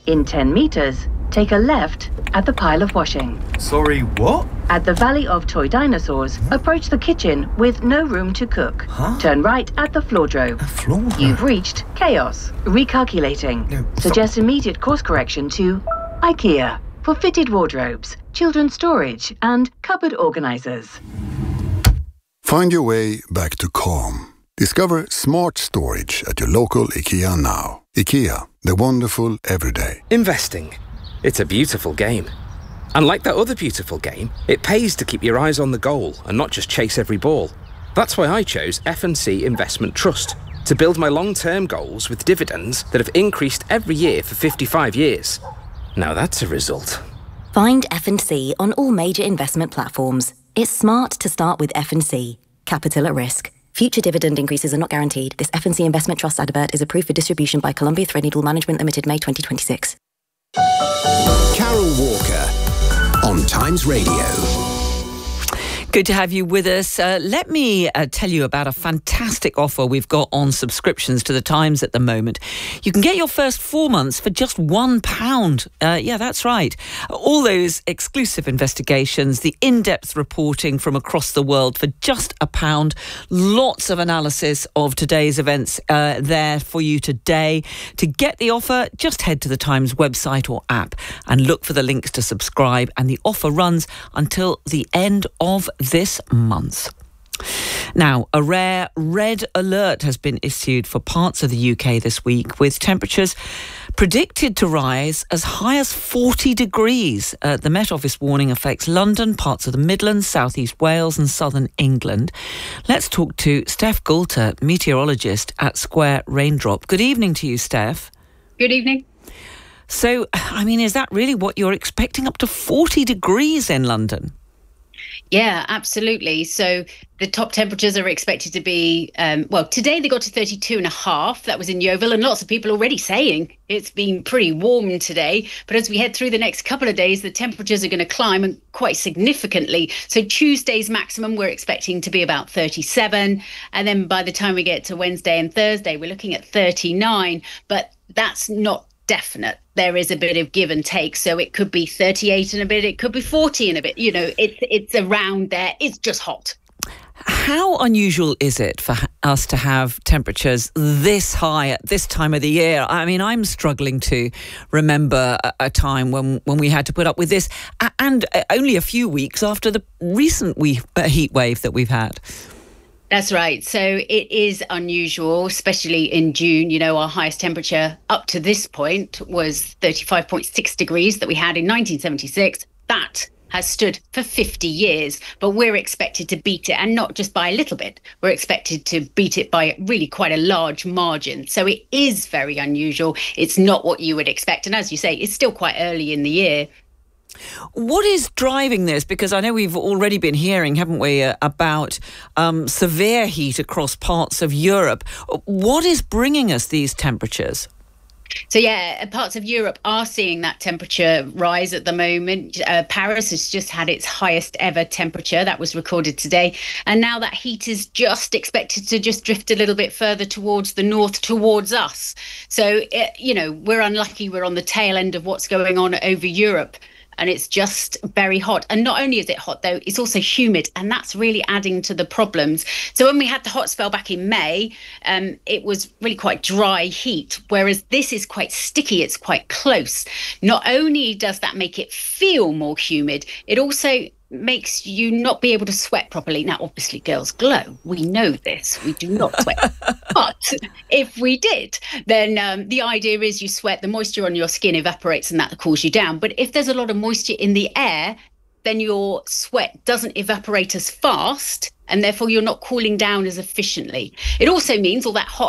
In 10 meters, take a left at the pile of washing. Sorry, what? At the Valley of Toy Dinosaurs, approach the kitchen with no room to cook. Turn right at the floordrome. You've reached chaos. Recalculating. Suggest immediate course correction to IKEA for fitted wardrobes, children's storage, and cupboard organizers. Find your way back to calm. Discover smart storage at your local IKEA now. IKEA, the wonderful everyday. Investing. It's a beautiful game. And like that other beautiful game, it pays to keep your eyes on the goal and not just chase every ball. That's why I chose F&C Investment Trust, to build my long-term goals with dividends that have increased every year for 55 years. Now that's a result. Find F&C on all major investment platforms. It's smart to start with F&C. Capital at risk. Future dividend increases are not guaranteed. This F&C Investment Trust advert is approved for distribution by Columbia Threadneedle Management Limited, May 2026. Carol Walker on Times Radio. Good to have you with us. Let me tell you about a fantastic offer we've got on subscriptions to The Times at the moment. You can get your first 4 months for just £1. Yeah, that's right. All those exclusive investigations, the in-depth reporting from across the world for just £1. Lots of analysis of today's events there for you today. To get the offer, just head to The Times website or app and look for the links to subscribe. And the offer runs until the end of this month. Now, a rare red alert has been issued for parts of the UK this week, with temperatures predicted to rise as high as 40 degrees. The Met Office warning affects London, parts of the Midlands, South East Wales and southern England. Let's talk to Steph Goulter, meteorologist at Square Raindrop. Good evening to you, Steph. Good evening. So, I mean, is that really what you're expecting, up to 40 degrees in London? Yeah, absolutely. So the top temperatures are expected to be, today they got to 32.5. That was in Yeovil, and lots of people already saying it's been pretty warm today. But as we head through the next couple of days, the temperatures are going to climb, and quite significantly. So Tuesday's maximum we're expecting to be about 37. And then by the time we get to Wednesday and Thursday, we're looking at 39. But that's not definite. There is a bit of give and take, so it could be 38 and a bit, it could be 40 and a bit. You know, it's around there. It's just hot. How unusual is it for us to have temperatures this high at this time of the year? I mean, I'm struggling to remember a time when we had to put up with this, and only a few weeks after the recent heat wave that we've had. That's right. So it is unusual, especially in June. You know, our highest temperature up to this point was 35.6 degrees that we had in 1976. That has stood for 50 years, but we're expected to beat it, and not just by a little bit. We're expected to beat it by really quite a large margin. So it is very unusual. It's not what you would expect. And as you say, it's still quite early in the year. What is driving this? Because I know we've already been hearing, haven't we, about severe heat across parts of Europe. What is bringing us these temperatures? So, yeah, parts of Europe are seeing that temperature rise at the moment. Paris has just had its highest ever temperature. That was recorded today. And now that heat is just expected to just drift a little bit further towards the north, towards us. So, we're unlucky. We're on the tail end of what's going on over Europe. And it's just very hot. And not only is it hot, though, it's also humid. And that's really adding to the problems. So when we had the hot spell back in May, it was really quite dry heat, whereas this is quite sticky. It's quite close. Not only does that make it feel more humid, it also makes you not be able to sweat properly. Now, obviously, girls glow. We know this. We do not sweat. But if we did, then the idea is you sweat, the moisture on your skin evaporates, and that cools you down. But if there's a lot of moisture in the air, then your sweat doesn't evaporate as fast, and therefore you're not cooling down as efficiently. It also means all that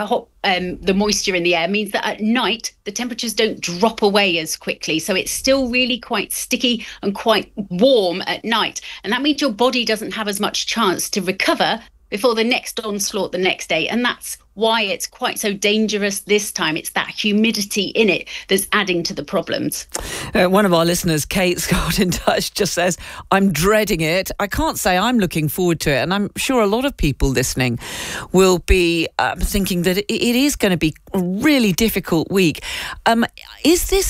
the moisture in the air means that at night the temperatures don't drop away as quickly. So it's still really quite sticky and quite warm at night. And that means your body doesn't have as much chance to recover before the next onslaught the next day. And that's why it's quite so dangerous this time. It's that humidity in it that's adding to the problems. One of our listeners, Kate, got in touch, just says, I'm dreading it. I can't say I'm looking forward to it. And I'm sure a lot of people listening will be thinking that it is going to be a really difficult week. Is this